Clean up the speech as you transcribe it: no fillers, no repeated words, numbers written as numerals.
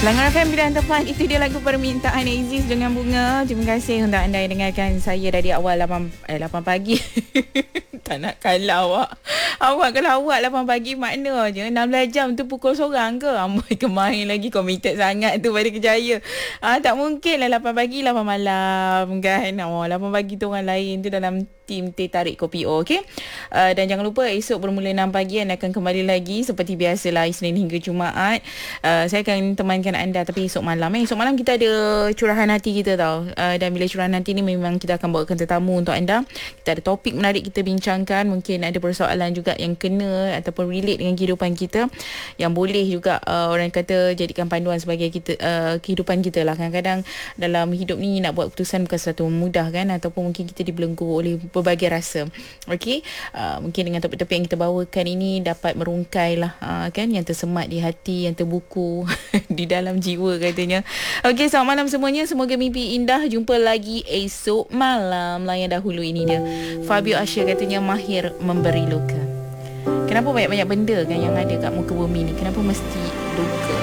Langgar FM Pilihan Tepat. Itu dia lagu permintaan Aziz dengan Bunga. Terima kasih untuk anda yang dengarkan saya dari awal 8 pagi. Tak nak kalah awak. Awak kalau awak 8 pagi makna je 16 jam tu pukul seorang ke? Amboi kemahin lagi committed sangat tu pada kerjaya. Tak mungkin lah 8 pagi 8 malam kan. 8 pagi tu orang lain tu dalam tim Teh Tarik Kopi O. Okay? Dan jangan lupa esok bermula 6 pagi anda akan kembali lagi seperti biasalah Isnin hingga Jumaat. Saya akan temankan anda tapi esok malam. Esok malam kita ada curahan hati kita tau. Dan bila curahan hati ni memang kita akan bawakan tetamu untuk anda. Kita ada topik menarik kita bincangkan. Mungkin ada persoalan juga yang kena ataupun relate dengan kehidupan kita, yang boleh juga orang kata jadikan panduan sebagai kita kehidupan kita lah. Kadang-kadang dalam hidup ni nak buat keputusan bukan sesuatu mudah kan, ataupun mungkin kita dibelenggu oleh berbagai rasa. Okey, mungkin dengan topik-topik yang kita bawakan ini dapat merungkai lah kan, yang tersemat di hati, yang terbuku di dalam jiwa katanya. Okey, selamat malam semuanya, semoga mimpi indah. Jumpa lagi esok malam. Layan dahulu ini dia Fabio Asher katanya mahir memberi luka. Kenapa banyak-banyak benda kan yang ada kat muka bumi ni, kenapa mesti luka?